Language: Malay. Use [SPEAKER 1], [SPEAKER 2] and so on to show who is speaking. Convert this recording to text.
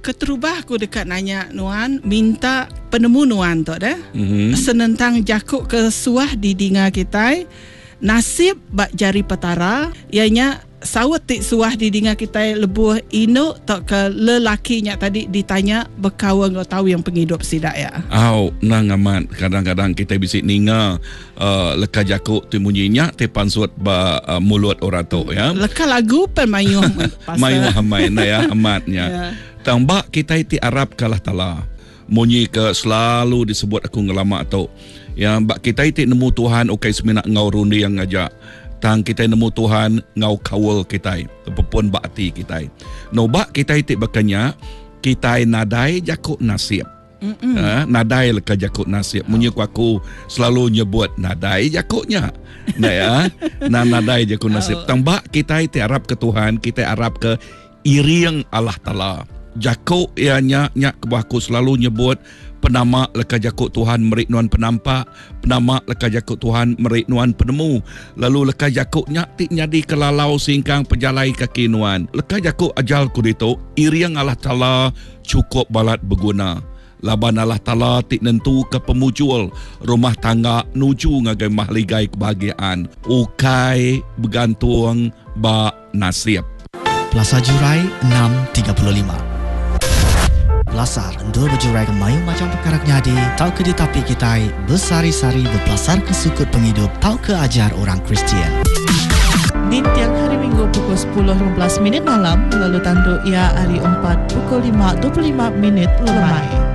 [SPEAKER 1] keterubah aku dekat nanya Nuan, minta penemu Nuan tu dah. Senentang jakuk ke suah di dinga kita, nasib bak jari petara, ianya sawat tik suah di dinga kita lebuh ino tak ke lelakinya tadi ditanya berkawan kau tahu yang penghidup sidak ya.
[SPEAKER 2] Nang amat kadang-kadang kita bisik ninga leka jakuk tu munyinya te pansut ba mulut orang tu ya.
[SPEAKER 1] Leka lagu pen mayuh
[SPEAKER 2] mayuh hamai na ya amatnya. Tambah kita iti Arab kalah tala. Munyi ke selalu disebut aku ngelama tu. Ya bak kita iti nemu Tuhan okai semina ngau rundi yang ngajak. Tang kita nemu Tuhan ngau kawal kita apapun bakti kita no bak kita itik bakanya kita nadai jakuk nasib nadai leka jakuk nasib munyi aku selalu nyebut nadai jakuknya ya nadai jakuk nasib tang bak kita itik harap ke Tuhan kita harap ke iriang Allah Taala jakuk ianya nyak kebaku selalu nyebut penama leka jakuk Tuhan merik nuan penampak, penama leka jakuk Tuhan merik nuan penemu. Lalu leka jakuknya tik nyadi kelalau singkang pejalai kaki nuan. Leka jakuk ajal kudito, iriang Allah Ta'ala cukup balat berguna. Laban Allah Ta'ala tik nentu ke pemujul rumah tangga nuju ngagai mahligai kebahagiaan. Ukai bergantung ba nasib.
[SPEAKER 3] Plaza Jurai 6.35 Belasar Endul berjurai ke mayu macam perkara nyadi. Tau ke di tapi kita bersari-sari berpelasar ke sukut penghidup. Tau ke ajar orang Kristian.
[SPEAKER 4] Di tiang hari Minggu pukul 10.15 malam. Lalu tanduk ia hari 4 pukul 5.25 lemai.